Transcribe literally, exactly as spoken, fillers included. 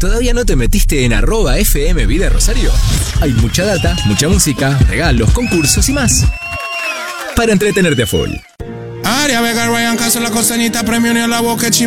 ¿Todavía no te metiste en arroba F M Vida Rosario? Hay mucha data, mucha música, regalos, concursos y más para entretenerte a full. Área Vega, Ryan Castro, La Costanita, Premio Unión, La Boca,